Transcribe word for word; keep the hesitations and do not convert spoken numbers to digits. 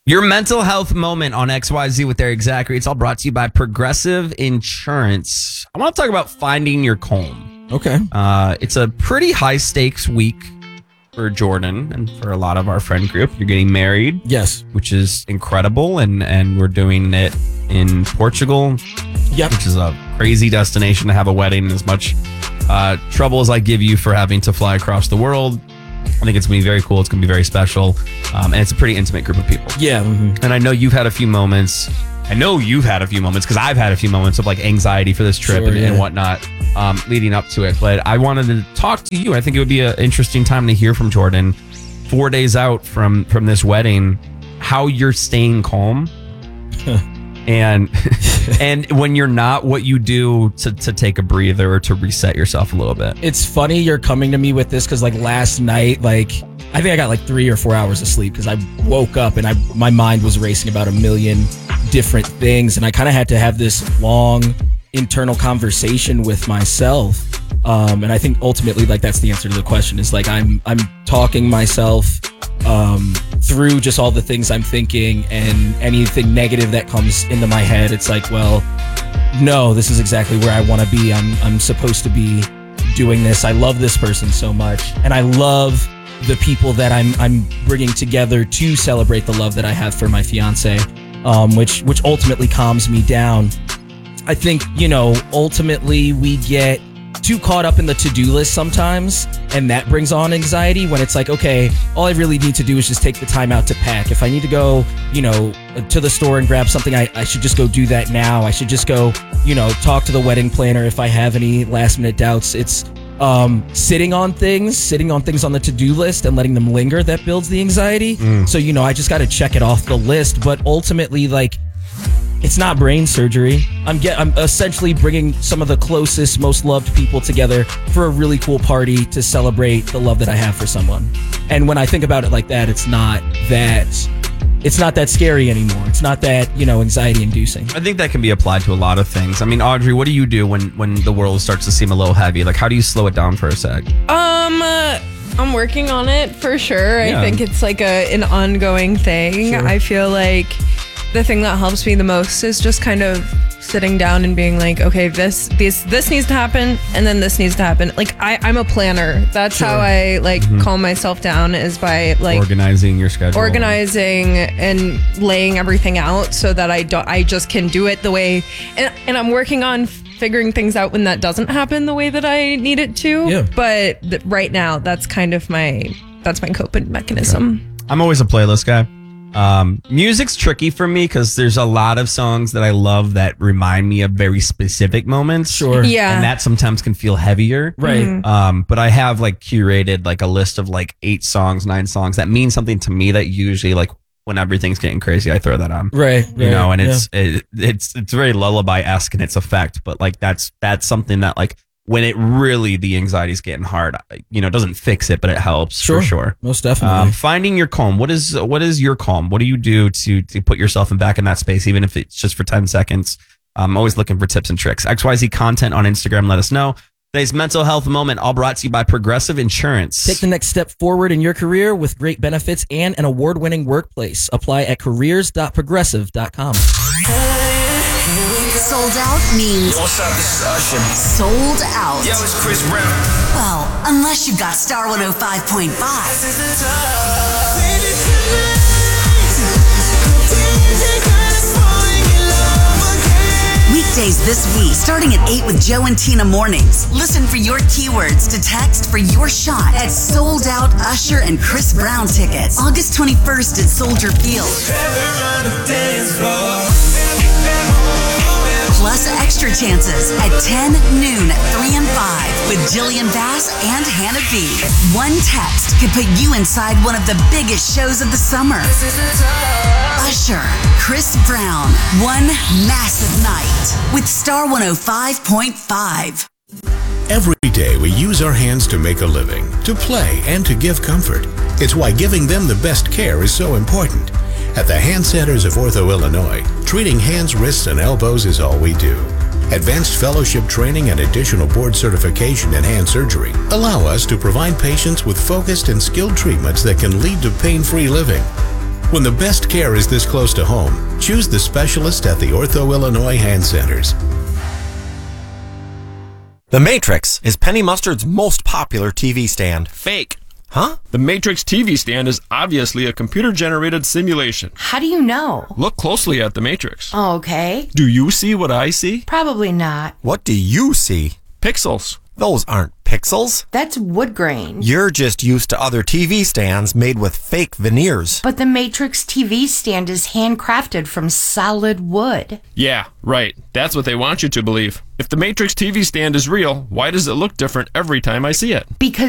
Your mental health moment on X Y Z with Eric Zachary. It's all brought to you by Progressive Insurance. I want to talk about finding your calm. Okay. Uh, it's a pretty high stakes week for Jordan and for a lot of our friend group. You're getting married. Yes. Which is incredible. And, and we're doing it in Portugal. Yep. Which is a crazy destination to have a wedding. As much uh, trouble as I give you for having to fly across the world, I think it's going to be very cool. It's going to be very special. Um, and it's a pretty intimate group of people. Yeah. Mm-hmm. And I know you've had a few moments. I know you've had a few moments because I've had a few moments of like anxiety for this trip Sure, and, yeah. and whatnot um, leading up to it. But I wanted to talk to you. I think it would be an interesting time to hear from Jordan four days out from, from this wedding, how you're staying calm. And and when you're not, what you do to, to take a breather or to reset yourself a little bit. It's funny you're coming to me with this because like last night, like I think I got like three or four hours of sleep because I woke up and I my mind was racing about a million different things. And I kind of had to have this long internal conversation with myself. Um, and I think ultimately like that's the answer to the question is like I'm I'm talking myself um, through just all the things I'm thinking and anything negative that comes into my head. It's like, well, no, this is exactly where I want to be. I'm I'm supposed to be doing this. I love this person so much, and I love the people that I'm I'm bringing together to celebrate the love that I have for my fiance, um, which which ultimately calms me down. I think, you know, ultimately we get too caught up in the to-do list sometimes, and that brings on anxiety when it's like, okay, all I really need to do is just take the time out to pack. If I need to go, you know, to the store and grab something, I, I should just go do that now. I should just go, you know, talk to the wedding planner if I have any last minute doubts. It's um, sitting on things, sitting on things on the to-do list and letting them linger that builds the anxiety. Mm. So, you know, I just got to check it off the list. But ultimately, like, it's not brain surgery. I'm get. I'm essentially bringing some of the closest, most loved people together for a really cool party to celebrate the love that I have for someone. And when I think about it like that, it's not that. It's not that scary anymore. It's not that, you know, anxiety inducing. I think that can be applied to a lot of things. I mean, Audrey, what do you do when when the world starts to seem a little heavy? Like, how do you slow it down for a sec? Um. Uh, I'm working on it for sure. Yeah. I think it's like a an ongoing thing. Sure. I feel like the thing that helps me the most is just kind of sitting down and being like, okay, this this this needs to happen and then this needs to happen. Like I, I'm a planner. That's Sure. how I like Mm-hmm. calm myself down is by like Organizing your schedule. organizing and laying everything out so that I don't I just can do it the way and, and I'm working on figuring things out when that doesn't happen the way that I need it to. Yeah. But th- right now that's kind of my that's my coping mechanism. I'm always a playlist guy. Um, music's tricky for me because there's a lot of songs that I love that remind me of very specific moments. Sure. Yeah. And that sometimes can feel heavier. Right. Mhm. Um, but I have like curated like a list of like eight songs, nine songs that mean something to me that usually like when everything's getting crazy, I throw that on. Right. You know, and yeah. it's it, it's it's very lullaby-esque in its effect, but like that's that's something that like when it really the anxiety's getting hard, you know, it doesn't fix it, but it helps Sure. for sure. Most definitely. Um, finding your calm. What is what is your calm? What do you do to to put yourself in back in that space, even if it's just for ten seconds? I'm always looking for tips and tricks. X Y Z content on Instagram. Let us know. Today's mental health moment, all brought to you by Progressive Insurance. Take the next step forward in your career with great benefits and an award-winning workplace. Apply at careers dot progressive dot com. Sold out means What's up, this is Usher. sold out. Yo, it's Chris Brown. Well, unless you got Star one oh five point five. Weekdays this week, starting at eight with Joe and Tina mornings. Listen for your keywords to text for your shot at Sold Out Usher and Chris Brown tickets. August twenty-first at Soldier Field. Plus extra chances at ten, noon, three, and five with Jillian Bass and Hannah B. One text could put you inside one of the biggest shows of the summer. Usher, Chris Brown, one massive night with Star one oh five point five. Every day we use our hands to make a living, to play, and to give comfort. It's why giving them the best care is so important. At the Hand Centers of Ortho, Illinois, treating hands, wrists, and elbows is all we do. Advanced fellowship training and additional board certification in hand surgery allow us to provide patients with focused and skilled treatments that can lead to pain-free living. When the best care is this close to home, choose the specialist at the Ortho Illinois Hand Centers. The Matrix is Penny Mustard's most popular T V stand. Fake. Huh? The Matrix T V stand is obviously a computer-generated simulation. How do you know? Look closely at the Matrix. Okay. Do you see what I see? Probably not. What do you see? Pixels. Those aren't pixels. That's wood grain. You're just used to other T V stands made with fake veneers. But the Matrix T V stand is handcrafted from solid wood. Yeah, right. That's what they want you to believe. If the Matrix T V stand is real, why does it look different every time I see it? Because